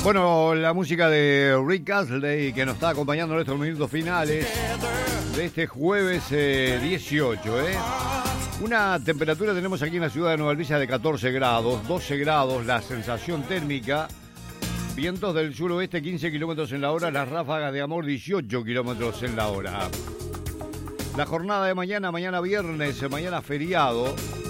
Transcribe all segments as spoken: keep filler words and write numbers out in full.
Bueno, la música de Rick Astley que nos está acompañando en estos minutos finales de este jueves eh, dieciocho, ¿eh? Una temperatura tenemos aquí en la ciudad de Nueva Albicia de catorce grados, doce grados, la sensación térmica, vientos del suroeste quince kilómetros en la hora, las ráfagas de amor dieciocho kilómetros en la hora. La jornada de mañana, mañana viernes, mañana feriado.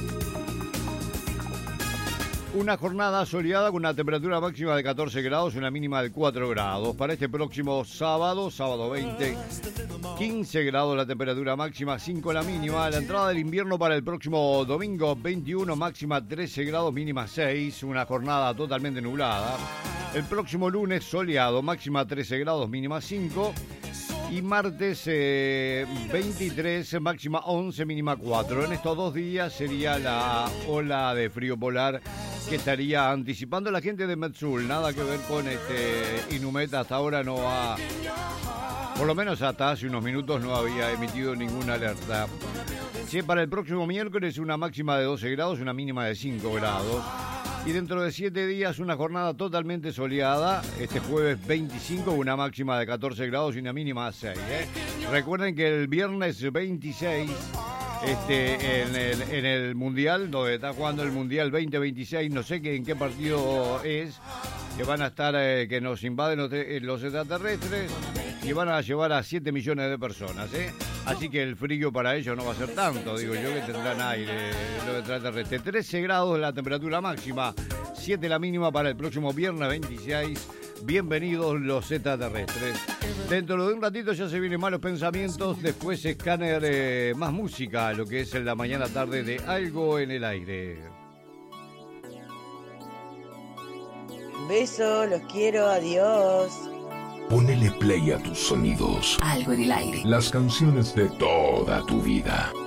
Una jornada soleada con una temperatura máxima de catorce grados, una mínima de cuatro grados. Para este próximo sábado, sábado veinte, quince grados la temperatura máxima, cinco la mínima. La entrada del invierno para el próximo domingo veintiuno, máxima trece grados, mínima seis. Una jornada totalmente nublada. El próximo lunes soleado, máxima trece grados, mínima cinco. Y martes eh, veintitrés, máxima once, mínima cuatro. En estos dos días sería la ola de frío polar que estaría anticipando la gente de Metsul. Nada que ver con este Inumet, hasta ahora no ha, por lo menos hasta hace unos minutos no había emitido ninguna alerta. Sí, para el próximo miércoles una máxima de doce grados, una mínima de cinco grados. Y dentro de siete días una jornada totalmente soleada. Este jueves veinticinco, una máxima de catorce grados y una mínima de seis. ¿eh? Recuerden que el viernes veintiséis, este, en, el, en el Mundial, donde está jugando el Mundial veinte veintiséis, no sé qué, en qué partido es, que van a estar, eh, que nos invaden los, los extraterrestres y van a llevar a siete millones de personas. ¿eh? Así que el frío para ellos no va a ser tanto, digo yo, que tendrán aire los extraterrestres. trece grados la temperatura máxima, siete la mínima para el próximo viernes veintiséis. Bienvenidos los extraterrestres. Dentro de un ratito ya se vienen Malos Pensamientos, después Escáner, eh, más música, lo que es en la mañana tarde de Algo en el Aire. Beso, los quiero, adiós. Ponele play a tus sonidos. Algo en el Aire. Las canciones de toda tu vida.